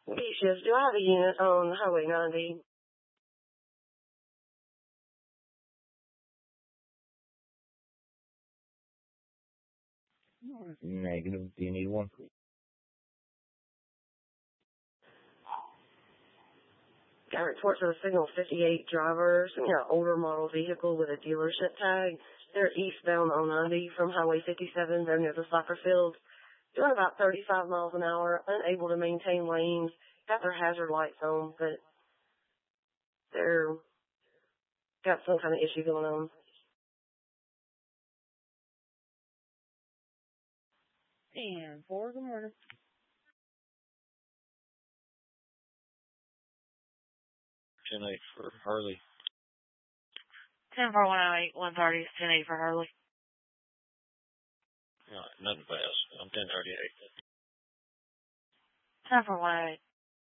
Beaches, do I have a unit on Highway 90? Negative. Do you need one? Got reports of a signal 58 drivers, older model vehicle with a dealership tag. They're eastbound on 90 from Highway 57. They're near the soccer field, doing about 35 miles an hour, unable to maintain lanes, got their hazard lights on, but they're got some kind of issue going on. And 4, good morning. 10-8 for Harley. 10-4-108, 130, 10-8 for Harley. Nothing fast. I'm 1038. 10-4-108.